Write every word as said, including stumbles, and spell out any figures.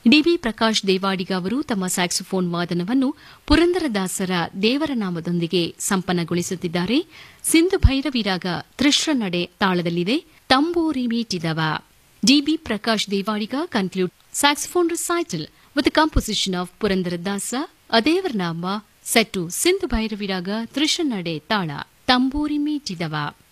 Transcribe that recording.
DB Prakash Devadiga ಅವರು ತಮ್ಮ saxophone ವಾದನವನ್ನು ಪುರಂದರದಾಸರ ದೇವರ ನಾಮದೊಂದಿಗೆ ಸಂಪನ್ನಗೊಳಿಸುತ್ತಿದ್ದಾರೆ. ಸಿಂಧು ಭೈರವಿ ರಾಗ ತ್ರಿಶ್ರ ನಡೆ ತಾಳದಲ್ಲಿದೆ. ತಂಬೂರಿ ಮೀಟಿದವ. DB Prakash Devadiga conclude saxophone recital with the composition of Purandaradasa, Adevarnama, set to Sindhu Bhairavi Raga Trishanade Tala, Tamburi Meetidava.